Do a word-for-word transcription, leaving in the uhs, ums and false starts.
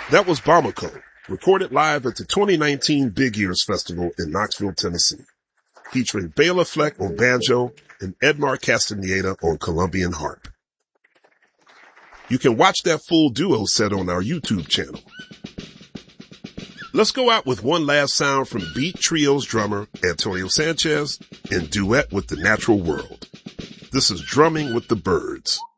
That was Bamako, recorded live at the twenty nineteen Big Ears Festival in Knoxville, Tennessee, featuring Bela Fleck on banjo and Edmar Castaneda on Colombian harp. You can watch that full duo set on our YouTube channel. Let's go out with one last sound from Beat Trio's drummer, Antonio Sanchez, in duet with the Natural World. This is Drumming with the Birds.